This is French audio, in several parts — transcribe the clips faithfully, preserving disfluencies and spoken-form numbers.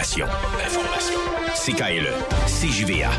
Information. Information. C K L E. C J V A.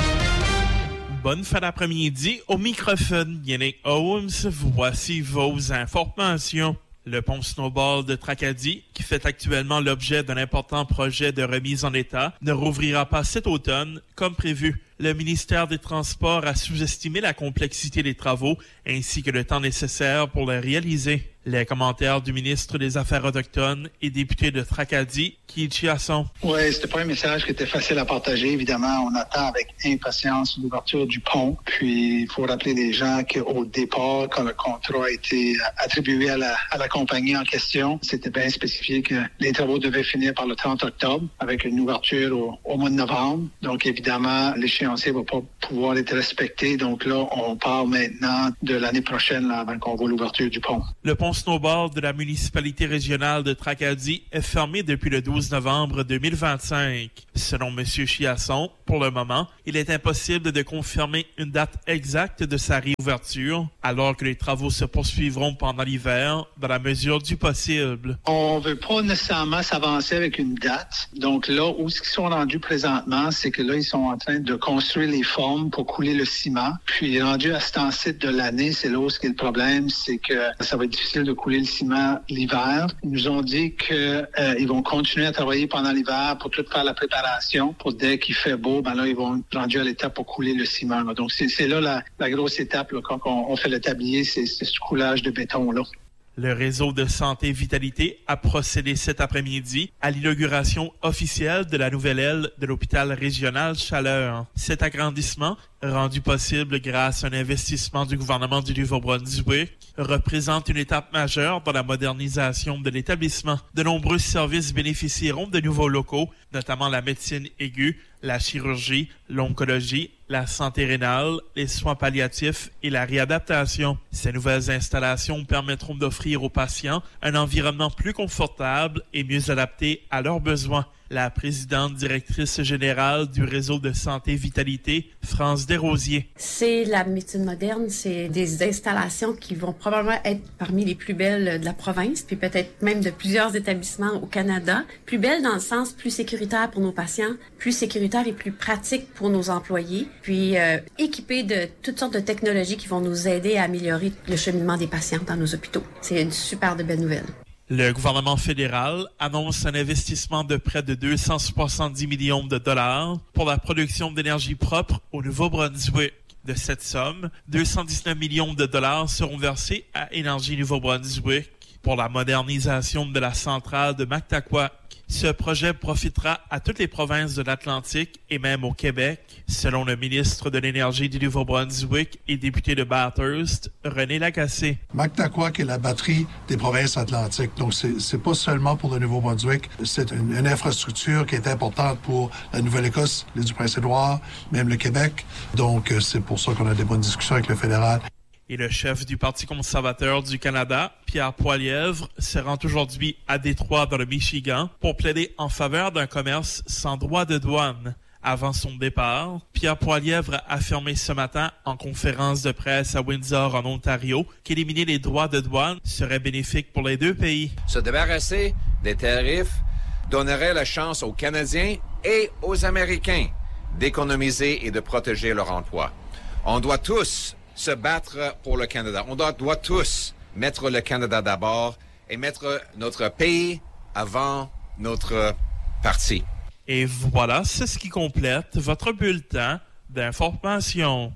Bonne fin d'après-midi. Au microphone, Yannick Holmes. Voici vos informations. Le pont Snowball de Tracadie, qui fait actuellement l'objet d'un important projet de remise en état, ne rouvrira pas cet automne, comme prévu. Le ministère des Transports a sous-estimé la complexité des travaux ainsi que le temps nécessaire pour les réaliser. Les commentaires du ministre des Affaires autochtones et député de Tracadie, Keith Chiasson. Oui, c'était pas un message qui était facile à partager. Évidemment, on attend avec impatience l'ouverture du pont. Puis, il faut rappeler les gens qu'au départ, quand le contrat a été attribué à la, à la compagnie en question, c'était bien spécifié que les travaux devaient finir par le trente octobre avec une ouverture au, au mois de novembre. Donc, évidemment, l'échéancier va pas pouvoir être respecté. Donc là, on part maintenant de l'année prochaine là, avant qu'on voit l'ouverture du pont. Le pont Snowball de la municipalité régionale de Tracadie est fermé depuis le douze novembre deux mille vingt-cinq. Selon M. Chiasson, pour le moment, il est impossible de confirmer une date exacte de sa réouverture, alors que les travaux se poursuivront pendant l'hiver, dans la mesure du possible. On veut pas nécessairement s'avancer avec une date. Donc là, où ce qu'ils sont rendus présentement, c'est que là, ils sont en train de construire les formes pour couler le ciment. Puis, rendu à cet en-site de l'année, c'est là où ce qui est le problème, c'est que ça va être difficile de couler le ciment l'hiver. Ils nous ont dit qu'ils euh, vont continuer à travailler pendant l'hiver pour tout faire la préparation. Pour dès qu'il fait beau, ben là, ils vont être rendus à l'étape pour couler le ciment. Là. Donc, c'est, c'est là la, la grosse étape là, quand on, on fait le tablier, c'est, c'est ce coulage de béton-là. Le réseau de santé Vitalité a procédé cet après-midi à l'inauguration officielle de la nouvelle aile de l'hôpital régional Chaleur. Cet agrandissement, rendu possible grâce à un investissement du gouvernement du Nouveau-Brunswick, représente une étape majeure dans la modernisation de l'établissement. De nombreux services bénéficieront de nouveaux locaux, notamment la médecine aiguë, la chirurgie, l'oncologie, la santé rénale, les soins palliatifs et la réadaptation. Ces nouvelles installations permettront d'offrir aux patients un environnement plus confortable et mieux adapté à leurs besoins. La présidente directrice générale du réseau de santé Vitalité, France Desrosiers. C'est la médecine moderne, c'est des installations qui vont probablement être parmi les plus belles de la province, puis peut-être même de plusieurs établissements au Canada. Plus belles dans le sens plus sécuritaire pour nos patients, plus sécuritaire et plus pratique pour nos employés, puis euh, équipées de toutes sortes de technologies qui vont nous aider à améliorer le cheminement des patients dans nos hôpitaux. C'est une super de belle nouvelle. Le gouvernement fédéral annonce un investissement de près de deux cent soixante-dix millions de dollars pour la production d'énergie propre au Nouveau-Brunswick. De cette somme, deux cent dix-neuf millions de dollars seront versés à Énergie Nouveau-Brunswick pour la modernisation de la centrale de Mactaquac. Ce projet profitera à toutes les provinces de l'Atlantique et même au Québec, selon le ministre de l'Énergie du Nouveau-Brunswick et député de Bathurst, René Lagacé. Mactaquac est la batterie des provinces atlantiques. Donc, c'est, c'est pas seulement pour le Nouveau-Brunswick. C'est une, une infrastructure qui est importante pour la Nouvelle-Écosse, l'île du Prince-Édouard, même le Québec. Donc, c'est pour ça qu'on a des bonnes discussions avec le fédéral. Et le chef du Parti conservateur du Canada, Pierre Poilievre, se rend aujourd'hui à Détroit, dans le Michigan, pour plaider en faveur d'un commerce sans droit de douane. Avant son départ, Pierre Poilievre a affirmé ce matin en conférence de presse à Windsor, en Ontario, qu'éliminer les droits de douane serait bénéfique pour les deux pays. Se débarrasser des tarifs donnerait la chance aux Canadiens et aux Américains d'économiser et de protéger leur emploi. On doit tous se battre pour le Canada. On doit, doit tous mettre le Canada d'abord et mettre notre pays avant notre parti. Et voilà, c'est ce qui complète votre bulletin d'information.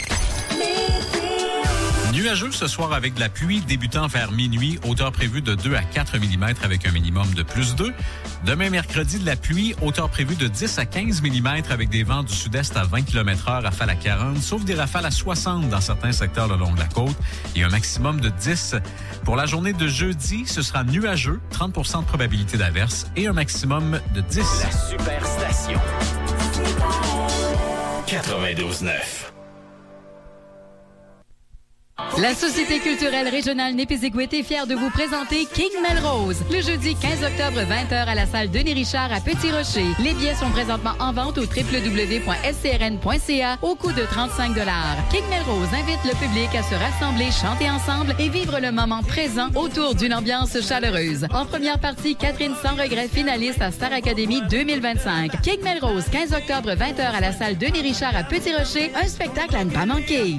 Nuageux ce soir avec de la pluie débutant vers minuit, hauteur prévue de deux à quatre millimètres avec un minimum de plus deux. Demain mercredi, de la pluie, hauteur prévue de dix à quinze millimètres avec des vents du sud-est à vingt kilomètres heure, rafales à quarante, sauf des rafales à soixante dans certains secteurs le long de la côte et un maximum de dix. Pour la journée de jeudi, ce sera nuageux, trente pour cent de probabilité d'averse et un maximum de dix. La Superstation. quatre-vingt-douze neuf. La Société culturelle régionale Népisiguit est fière de vous présenter King Melrose le jeudi quinze octobre vingt heures à la salle Denis Richard à Petit-Rocher. Les billets sont présentement en vente au w w w point s c r n point c a au coût de trente-cinq dollars. King Melrose invite le public à se rassembler, chanter ensemble et vivre le moment présent autour d'une ambiance chaleureuse. En première partie, Catherine Sans Regret, finaliste à Star Academy deux mille vingt-cinq. King Melrose, quinze octobre vingt heures à la salle Denis Richard à Petit-Rocher, un spectacle à ne pas manquer.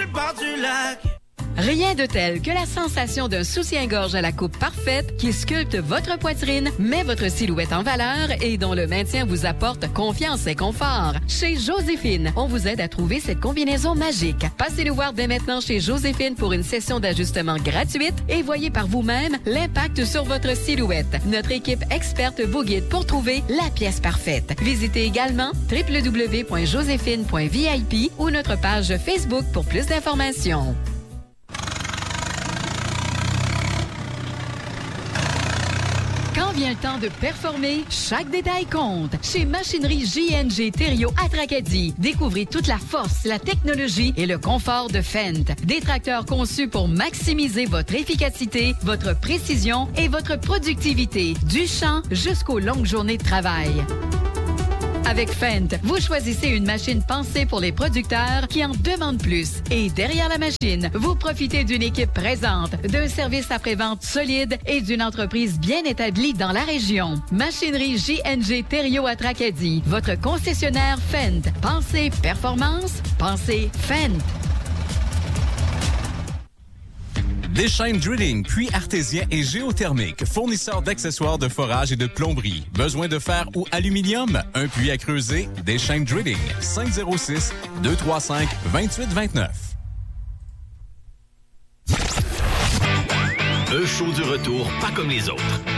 Rien de tel que la sensation d'un soutien-gorge à la coupe parfaite qui sculpte votre poitrine, met votre silhouette en valeur et dont le maintien vous apporte confiance et confort. Chez Joséphine, on vous aide à trouver cette combinaison magique. Passez nous voir dès maintenant chez Joséphine pour une session d'ajustement gratuite et voyez par vous-même l'impact sur votre silhouette. Notre équipe experte vous guide pour trouver la pièce parfaite. Visitez également w w w point joséphine point v i p ou notre page Facebook pour plus d'informations. Quand vient le temps de performer, chaque détail compte. Chez Machinerie J N G Thériault à Tracadie, découvrez toute la force, la technologie et le confort de Fendt. Des tracteurs conçus pour maximiser votre efficacité, votre précision et votre productivité, du champ jusqu'aux longues journées de travail. Avec Fendt, vous choisissez une machine pensée pour les producteurs qui en demandent plus. Et derrière la machine, vous profitez d'une équipe présente, d'un service après-vente solide et d'une entreprise bien établie dans la région. Machinerie J N G Thériault à Tracadie, votre concessionnaire Fendt. Pensez performance, pensez Fendt. Deschaines Drilling, puits artésien et géothermique, fournisseur d'accessoires de forage et de plomberie. Besoin de fer ou aluminium? Un puits à creuser? Deschaines Drilling, cinq zéro six, deux trois cinq, deux huit deux neuf. Un show du retour pas comme les autres.